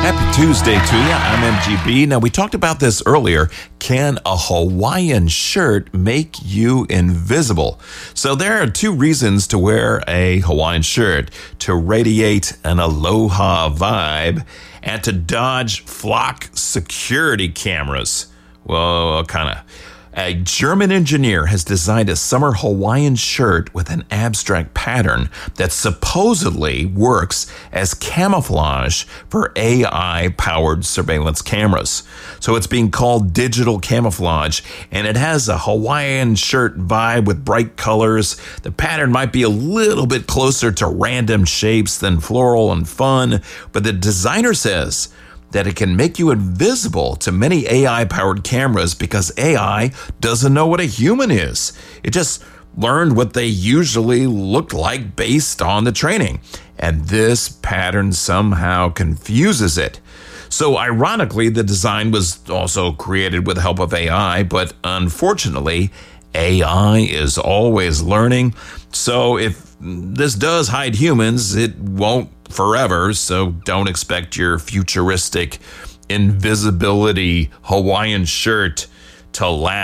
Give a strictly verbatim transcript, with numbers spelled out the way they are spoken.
Happy Tuesday to you. I'm M G B. Now, we talked about this earlier. Can a Hawaiian shirt make you invisible? So there are two reasons to wear a Hawaiian shirt: to radiate an aloha vibe and to dodge flock security cameras. Well, kind of. A German engineer has designed a summer Hawaiian shirt with an abstract pattern that supposedly works as camouflage for A I-powered surveillance cameras. So it's being called digital camouflage, and it has a Hawaiian shirt vibe with bright colors. The pattern might be a little bit closer to random shapes than floral and fun, but the designer says that it can make you invisible to many A I-powered cameras because A I doesn't know what a human is. It just learned what they usually look like based on the training. And this pattern somehow confuses it. So ironically, the design was also created with the help of A I, but unfortunately, A I is always learning. So if this does hide humans, it won't forever. So don't expect your futuristic invisibility Hawaiian shirt to last